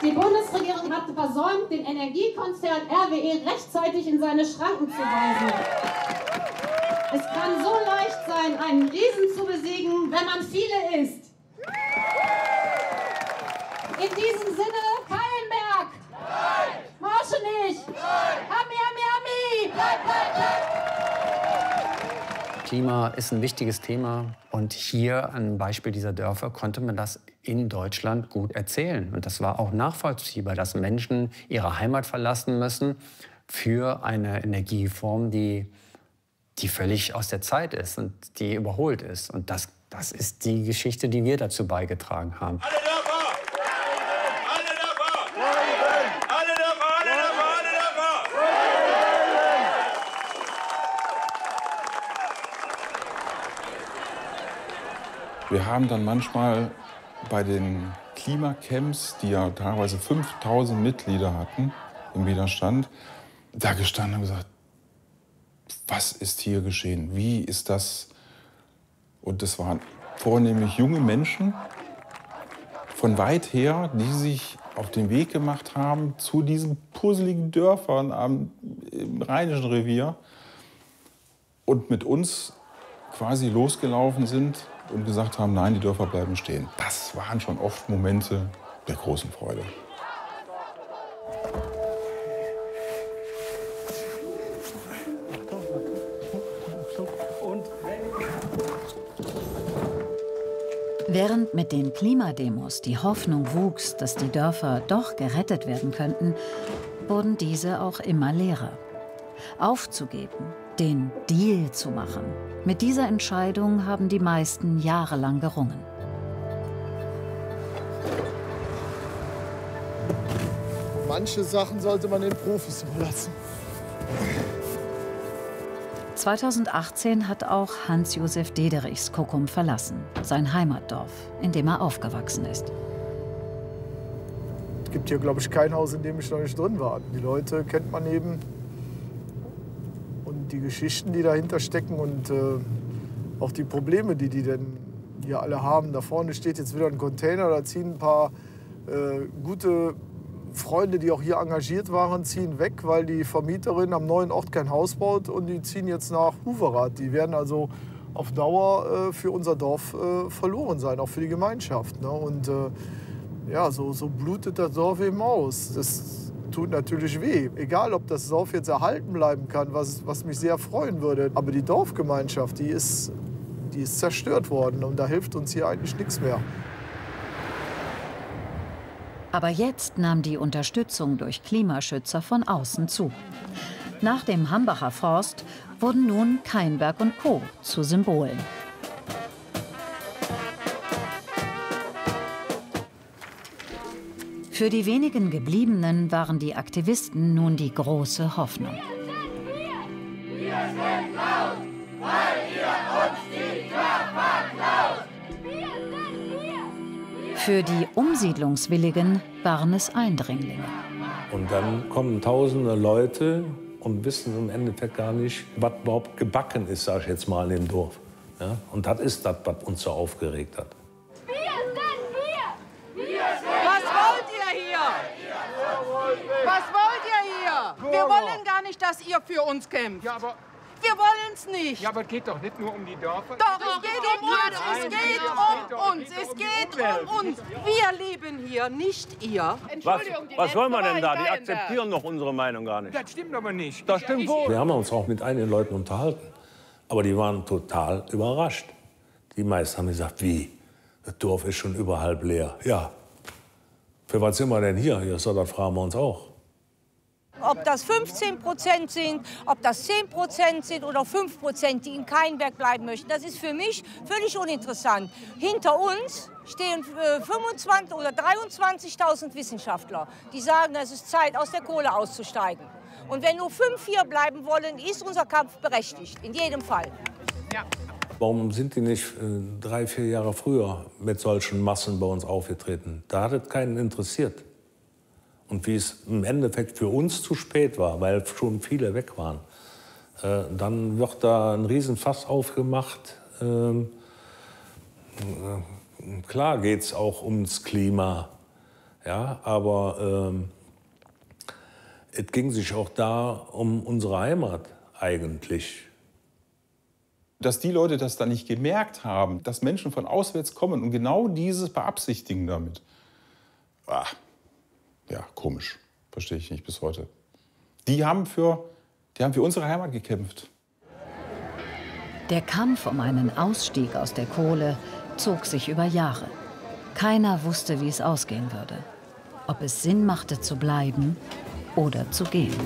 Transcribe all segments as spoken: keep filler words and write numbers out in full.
Die Bundesregierung hat versäumt, den Energiekonzern R W E rechtzeitig in seine Schranken zu weisen. Es kann so leicht sein, einen Riesen zu besiegen, wenn man viele ist. In diesem Sinne, Keilenberg! Nein! Marsche nicht! Nein! Ami, ami, ami! Bleib, bleib, bleib! Klima ist ein wichtiges Thema. Und hier, am Beispiel dieser Dörfer, konnte man das in Deutschland gut erzählen. Und das war auch nachvollziehbar, dass Menschen ihre Heimat verlassen müssen für eine Energieform, die, die völlig aus der Zeit ist und die überholt ist. Und das, das ist die Geschichte, die wir dazu beigetragen haben. Alle Dörfer! Alle Dörfer! Alle Dörfer! Alle Dörfer! Alle Dörfer! Wir haben dann manchmal bei den Klimacamps, die ja teilweise fünftausend Mitglieder hatten im Widerstand, da gestanden und gesagt, was ist hier geschehen? Wie ist das? Und das waren vornehmlich junge Menschen von weit her, die sich auf den Weg gemacht haben zu diesen puzzeligen Dörfern am, im Rheinischen Revier und mit uns quasi losgelaufen sind und gesagt haben, nein, die Dörfer bleiben stehen. Das waren schon oft Momente der großen Freude. Während mit den Klimademos die Hoffnung wuchs, dass die Dörfer doch gerettet werden könnten, wurden diese auch immer leerer. Aufzugeben, den Deal zu machen, mit dieser Entscheidung haben die meisten jahrelang gerungen. Manche Sachen sollte man den Profis überlassen. zweitausendachtzehn hat auch Hans-Josef Dederichs Cockum verlassen, sein Heimatdorf, in dem er aufgewachsen ist. Es gibt hier, glaube ich, kein Haus, in dem ich noch nicht drin war. Die Leute kennt man eben. Und die Geschichten, die dahinter stecken und äh, auch die Probleme, die die denn hier alle haben. Da vorne steht jetzt wieder ein Container, da ziehen ein paar äh, gute Freunde, die auch hier engagiert waren, ziehen weg, weil die Vermieterin am neuen Ort kein Haus baut und die ziehen jetzt nach Huverath. Die werden also auf Dauer äh, für unser Dorf äh, verloren sein, auch für die Gemeinschaft. Ne? Und äh, ja, so, so blutet das Dorf eben aus. Das tut natürlich weh. Egal, ob das Dorf jetzt erhalten bleiben kann, was, was mich sehr freuen würde. Aber die Dorfgemeinschaft, die ist, die ist zerstört worden und da hilft uns hier eigentlich nichts mehr. Aber jetzt nahm die Unterstützung durch Klimaschützer von außen zu. Nach dem Hambacher Forst wurden nun Keinberg und Co. zu Symbolen. Für die wenigen Gebliebenen waren die Aktivisten nun die große Hoffnung. Wir sind laut, weil ihr uns die Dörfer klaut. Für die Umsiedlungswilligen waren es Eindringlinge. Und dann kommen tausende Leute und wissen im Endeffekt gar nicht, was überhaupt gebacken ist, sag ich jetzt mal, in dem Dorf. Ja? Und das ist das, was uns so aufgeregt hat. Wir sind wir! Wir sind Was wollt ihr hier? Was wollt ihr hier? Wir wollen gar nicht, dass ihr für uns kämpft. Ja, aber Wir wollen es nicht. Ja, aber es geht doch nicht nur um die Dörfer. Doch, es geht um uns. Es geht um uns. Es geht um uns. Wir leben hier, nicht ihr. Was, was wollen wir denn da? Die akzeptieren doch unsere Meinung gar nicht. Das stimmt aber nicht. Das stimmt wohl. Wir haben uns auch mit einigen Leuten unterhalten. Aber die waren total überrascht. Die meisten haben gesagt, wie? Das Dorf ist schon über halb leer. Ja. Für was sind wir denn hier? Ja, so, das fragen wir uns auch. Ob das fünfzehn Prozent sind, ob das zehn Prozent sind oder fünf Prozent, die in Keinberg bleiben möchten, das ist für mich völlig uninteressant. Hinter uns stehen fünfundzwanzig oder dreiundzwanzigtausend Wissenschaftler, die sagen, es ist Zeit, aus der Kohle auszusteigen. Und wenn nur fünf hier bleiben wollen, ist unser Kampf berechtigt, in jedem Fall. Ja. Warum sind die nicht äh, drei, vier Jahre früher mit solchen Massen bei uns aufgetreten? Da hat es keinen interessiert. Und wie es im Endeffekt für uns zu spät war, weil schon viele weg waren, äh, dann wird da ein Riesenfass aufgemacht. Ähm, äh, klar geht es auch ums Klima. Ja, aber ähm, es ging sich auch da um unsere Heimat eigentlich. Dass die Leute das dann nicht gemerkt haben, dass Menschen von auswärts kommen und genau dieses beabsichtigen damit. Ah, ja, komisch. Verstehe ich nicht bis heute. Die haben für, die haben für unsere Heimat gekämpft. Der Kampf um einen Ausstieg aus der Kohle zog sich über Jahre. Keiner wusste, wie es ausgehen würde. Ob es Sinn machte, zu bleiben oder zu gehen.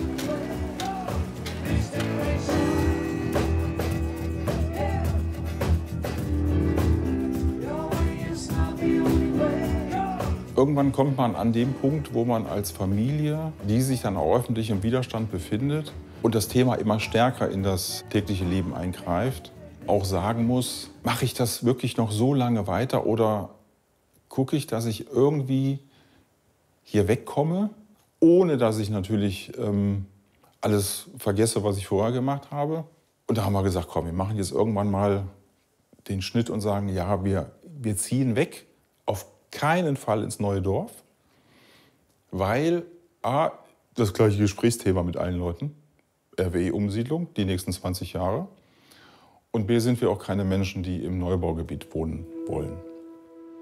Irgendwann kommt man an den Punkt, wo man als Familie, die sich dann auch öffentlich im Widerstand befindet und das Thema immer stärker in das tägliche Leben eingreift, auch sagen muss, mache ich das wirklich noch so lange weiter oder gucke ich, dass ich irgendwie hier wegkomme, ohne dass ich natürlich ähm, alles vergesse, was ich vorher gemacht habe. Und da haben wir gesagt, komm, wir machen jetzt irgendwann mal den Schnitt und sagen, ja, wir, wir ziehen weg, auf keinen Fall ins neue Dorf, weil A, das gleiche Gesprächsthema mit allen Leuten, R W E-Umsiedlung, die nächsten zwanzig Jahre. Und B, sind wir auch keine Menschen, die im Neubaugebiet wohnen wollen.